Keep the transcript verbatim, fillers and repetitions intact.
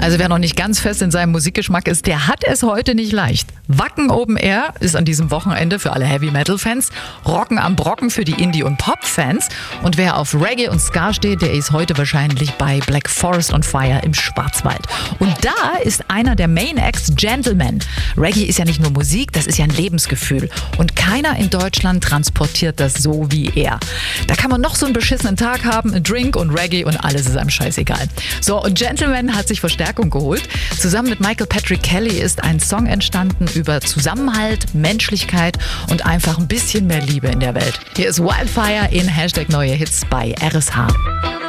Also wer noch nicht ganz fest in seinem Musikgeschmack ist, der hat es heute nicht leicht. Wacken Open Air ist an diesem Wochenende für alle Heavy-Metal-Fans, Rocken am Brocken für die Indie- und Pop-Fans. Und wer auf Reggae und Ska steht, der ist heute wahrscheinlich bei Black Forest on Fire im Schwarzwald. Und da ist einer der Main Acts, Gentleman. Reggae ist ja nicht nur Musik, das ist ja ein Lebensgefühl. Und keiner in Deutschland transportiert das so wie er. Da kann man noch so einen beschissenen Tag haben, einen Drink und Reggae und alles ist einem scheißegal. So, und Gentleman hat sich Verstärkung geholt. Zusammen mit Michael Patrick Kelly ist ein Song entstanden über Zusammenhalt, Menschlichkeit und einfach ein bisschen mehr Liebe in der Welt. Hier ist Wildfire in Hashtag Neue Hits bei R S H.